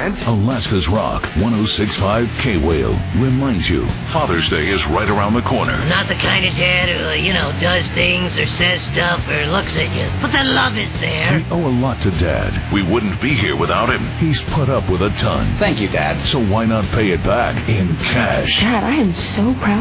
can't. Alaska's Rock 106.5 K-Whale reminds you Father's Day is right around the corner. I'm not the kind of dad who, does things or says stuff or looks at you. But the love is there. We owe a lot to Dad. We wouldn't be here without him. He's put up with a ton. Thank you, Dad. So why not pay it back in cash? Dad, I am so proud.